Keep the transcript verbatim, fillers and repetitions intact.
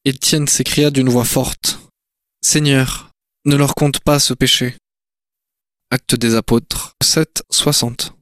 Étienne s'écria d'une voix forte. Seigneur, ne leur compte pas ce péché. Actes des Apôtres sept, soixante.